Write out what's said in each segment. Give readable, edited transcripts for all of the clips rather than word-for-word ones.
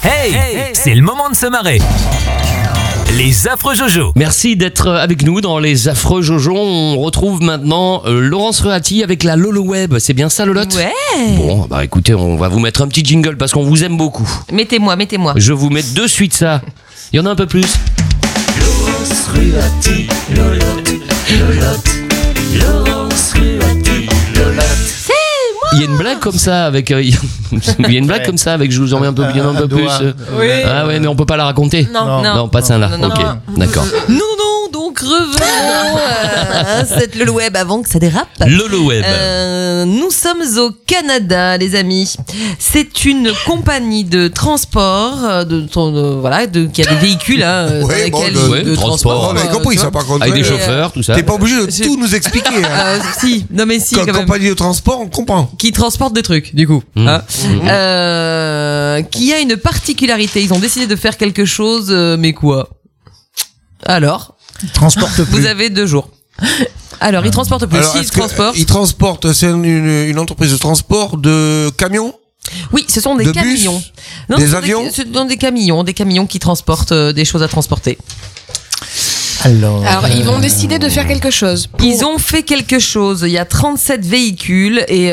Hey, c'est le moment de se marrer. Les affreux Jojo. Merci d'être avec nous dans les affreux Jojo. On retrouve maintenant Laurence Rehati avec la Lolo Web. C'est bien ça, Lolotte ? Ouais. Bon, bah écoutez, on va vous mettre un petit jingle parce qu'on vous aime beaucoup. Mettez-moi. Je vous mets de suite ça. Il y en a un peu plus. Laurence Rehati, Lolotte, Laurence Rehati, Lolotte. Il y a une blague comme ça avec. Il y a une blague comme ça avec. Je vous en mets un peu bien, un peu plus. Oui. Ah ouais, mais on peut pas la raconter. Non. Pas celle-là. Non. Ok, d'accord. Non, donc revenons à cette Lolo Web avant que ça dérape. Lolo Web. Nous sommes au Canada, les amis. C'est une compagnie de transport, qui a des véhicules dans Ouais, lesquels de transport. On avait compris ça par contre. Avec des Ouais. chauffeurs, tout ça. T'es pas obligé de tout nous expliquer. Hein. Si, non mais si, Quand quand même. compagnie de transport, on comprend. Qui transportent des trucs, du coup. Hein. Qui a une particularité. Ils ont décidé de faire quelque chose, mais quoi ? Alors, Ils transportent plus. vous avez 2 jours. Alors, ils transportent plus. S'ils est-ce que, transportent. ils transportent, c'est une entreprise de transport de camions. Oui, ce sont des de bus, camions. des ce sont avions ce sont des camions qui transportent des choses à transporter. Alors, ils vont décider de faire quelque chose. Ils ont fait quelque chose. Il y a 37 véhicules et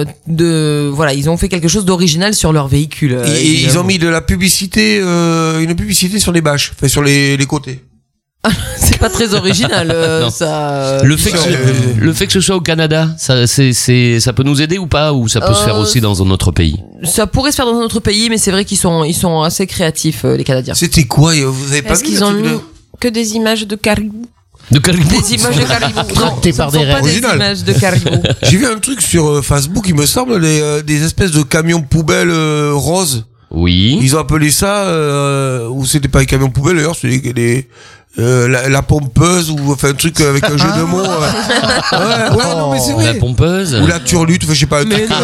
ils ont fait quelque chose d'original sur leurs véhicules. Et ils ont mis de la publicité, une publicité sur les bâches, enfin sur les côtés. C'est pas très original, Non. ça. Le fait que ce soit au Canada, ça peut nous aider ou pas, ou ça peut se faire aussi dans un autre pays. Ça pourrait se faire dans un autre pays, mais c'est vrai qu'ils sont assez créatifs, les Canadiens. C'était quoi? Vous avez pas Est-ce vu qu'ils le ont truc mis de... que des images de caribou? De caribou. Des images de caribou. Tractés par des pas rêves. des Original. images de caribou. J'ai vu un truc sur Facebook, il me semble, des espèces de camions poubelles roses. Oui. Ils ont appelé ça, ou c'était pas les camions poubelles d'ailleurs, c'était la pompeuse, ou enfin un truc avec un jeu de mots. Ouais, non, mais c'est vrai. La pompeuse. Ou la turlute, enfin, je sais pas. Mais non.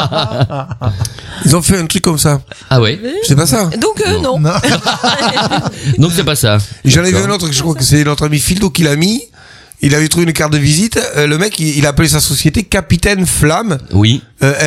Ils ont fait un truc comme ça. Ah ouais. C'est pas ça. Donc, non. Donc c'est pas ça. Et j'en ai vu un autre, je crois que c'est notre ami Phildo qui l'a mis. Il avait trouvé une carte de visite. Le mec, il a appelé sa société Capitaine Flamme. Oui.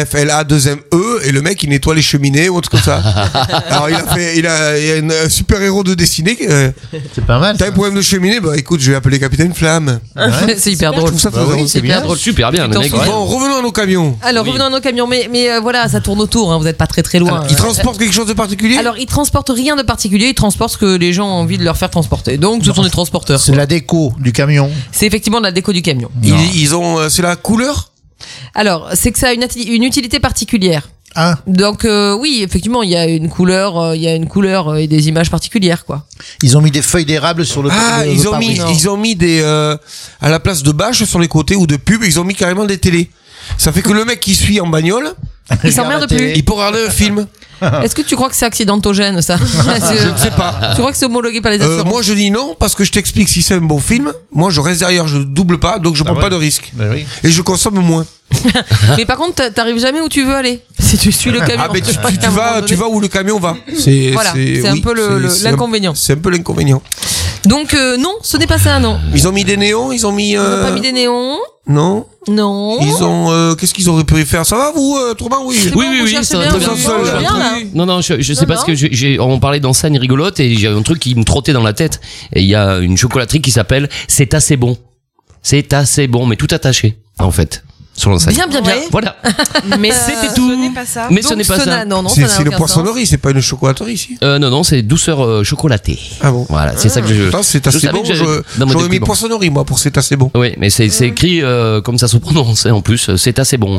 FLA2ME. Et le mec, il nettoie les cheminées ou autre comme ça. Alors, il a un super héros de dessinée. c'est pas mal. T'as un problème de cheminée? Bah, écoute, je vais appeler Capitaine Flamme. C'est hyper Je drôle. trouve ça très drôle. C'est hyper drôle. Super bien, le mec. Bon, revenons à nos camions. Alors, Oui. revenons à nos camions. Mais voilà, ça tourne autour, hein, vous êtes pas très loin. Ils transportent quelque chose de particulier? Alors, ils transportent rien de particulier, ils transportent ce que les gens ont envie de leur faire transporter. Donc, ce sont des transporteurs. C'est la déco du camion. C'est effectivement de la déco du camion. Ils ont, c'est la couleur? Alors, c'est que ça a une utilité particulière. Ah, Donc, oui, effectivement, il y a une couleur, et des images particulières, quoi. ils ont mis des feuilles d'érable sur le. Ah, le ils ont pare-brise. mis des, à la place de bâches sur les côtés ou de pubs, ils ont mis carrément des télés. Ça fait que le mec qui suit en bagnole, Il s'emmerde plus. il peut regarder un film. Est-ce que tu crois que c'est accidentogène, ça? Je ne sais pas. Tu crois que c'est homologué par les assurances? Moi je dis non parce que je t'explique si c'est un bon film. Moi je reste derrière, je double pas, donc je prends pas de risque. Ben oui. Et je consomme moins. Mais par contre, t'arrives jamais où tu veux aller. Si tu suis le camion. Ah mais tu À un moment donné. vas où le camion va. Voilà, c'est un peu l'inconvénient. C'est un peu l'inconvénient. Donc, non, ce n'est pas ça, non. Ils ont mis des néons, ils ont mis. Ils n'ont pas mis des néons. Non. Non. Ils ont. Qu'est-ce qu'ils auraient pu faire? Ça va vous, Trouban? Oui. Oui, ça va très bien. Non, je sais pas ce que on parlait d'enseigne rigolote et j'ai un truc qui me trottait dans la tête. Et il y a une chocolaterie qui s'appelle C'est assez bon. C'est assez bon, mais tout attaché, en fait, sur l'enseigne. Bien. Voilà. Mais C'était tout. ce n'est pas ça. Mais ce n'est pas ça. Non, ça C'est n'a une aucun poissonnerie, c'est pas une chocolaterie ici. Non, c'est douceur chocolatée. Ah bon. Voilà, c'est ça que je. Attends, c'est assez savais bon. que dans mon J'aurais mis document. poissonnerie moi pour c'est assez bon. Oui, mais c'est écrit comme ça se prononce en plus. C'est assez bon.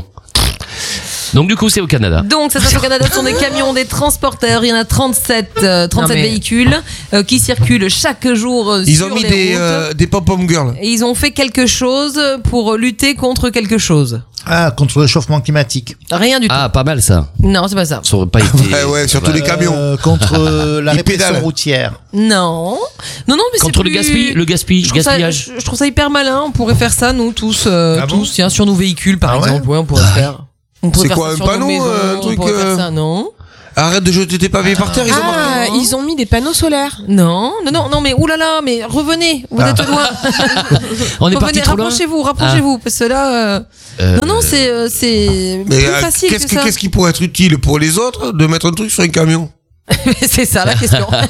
Donc du coup, c'est au Canada. Donc, ça se passe au Canada, ce sont des camions, des transporteurs. Il y en a 37 véhicules qui circulent chaque jour Ils sur ont mis les routes. des pom-pom girls. Et ils ont fait quelque chose pour lutter contre quelque chose. Ah, contre le réchauffement climatique. Rien du tout. Ah, pas mal ça. Non, c'est pas ça. Ça aurait pas été. Ouais, surtout les camions. Contre la Ils répression pédalent. routière. Non, mais Contre c'est le plus... gaspillage. Je trouve ça hyper malin. On pourrait faire ça, nous tous, bon tiens, sur nos véhicules, par Ah ouais exemple. Ouais, on pourrait le faire. On pourrait C'est faire quoi, ça un sur nos panneau, maisons, un truc, on pourrait faire ça, non. Arrête de jeter tes papiers par terre, ils ont marqué. Ils ont mis des panneaux solaires. Non, mais oulala, mais revenez, vous êtes loin. On est parti Revenez, trop loin. rapprochez-vous, parce que là, non, c'est Mais plus facile que ça. qu'est-ce qui pourrait être utile pour les autres de mettre un truc sur un camion? C'est ça la question.